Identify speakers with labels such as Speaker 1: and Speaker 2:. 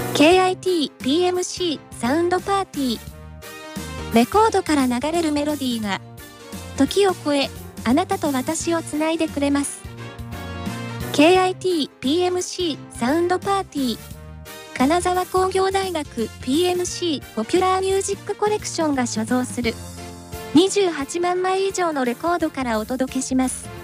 Speaker 1: KIT PMC サウンドパーティー。レコードから流れるメロディーが時を超えあなたと私をつないでくれます。KIT PMC サウンドパーティー。金沢工業大学 PMC ポピュラーミュージックコレクションが所蔵する28万枚以上のレコードからお届けします。